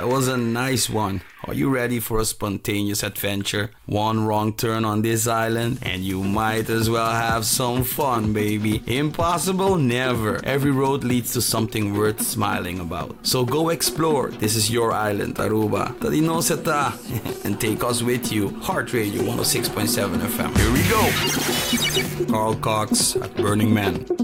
That was a nice one. Are you ready for a spontaneous adventure? One wrong turn on this island and you might as well have some fun, baby. Impossible? Never. Every road leads to something worth smiling about. So go explore. This is your island, Aruba. Tadinoseta. And take us with you. Heart Radio 106.7 FM. Here we go. Carl Cox at Burning Man.